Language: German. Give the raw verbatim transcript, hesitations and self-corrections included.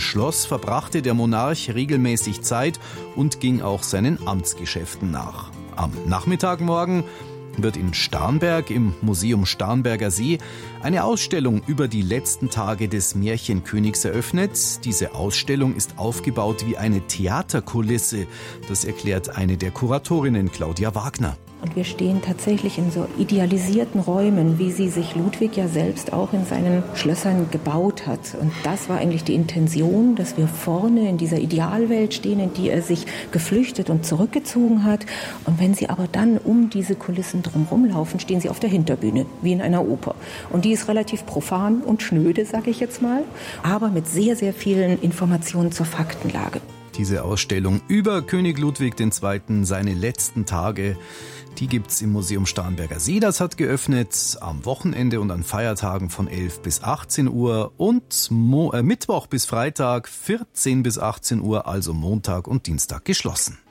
Schloss verbrachte der Monarch regelmäßig Zeit und ging auch seinen Amtsgeschäften nach. Am Nachmittag morgen wird in Starnberg im Museum Starnberger See eine Ausstellung über die letzten Tage des Märchenkönigs eröffnet. Diese Ausstellung ist aufgebaut wie eine Theaterkulisse. Das erklärt eine der Kuratorinnen, Claudia Wagner. Und wir stehen tatsächlich in so idealisierten Räumen, wie sie sich Ludwig ja selbst auch in seinen Schlössern gebaut hat. Und das war eigentlich die Intention, dass wir vorne in dieser Idealwelt stehen, in die er sich geflüchtet und zurückgezogen hat. Und wenn Sie aber dann um diese Kulissen drumherum laufen, stehen Sie auf der Hinterbühne, wie in einer Oper. Und die ist relativ profan und schnöde, sage ich jetzt mal, aber mit sehr, sehr vielen Informationen zur Faktenlage. Diese Ausstellung über König Ludwig der Zweite., seine letzten Tage, die gibt's im Museum Starnberger See. Das hat geöffnet am Wochenende und an Feiertagen von elf bis achtzehn Uhr und Mo- äh, Mittwoch bis Freitag vierzehn bis achtzehn Uhr, also Montag und Dienstag geschlossen.